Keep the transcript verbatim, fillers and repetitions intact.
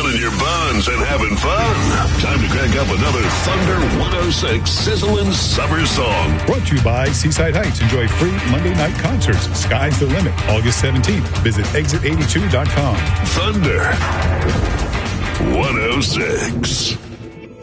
feeling your buns and having fun? Time to crank up another Thunder one oh six sizzling summer song. Brought to you by Seaside Heights. Enjoy free Monday night concerts. Sky's the limit. August seventeenth. Visit exit eighty-two dot com. Thunder one oh six.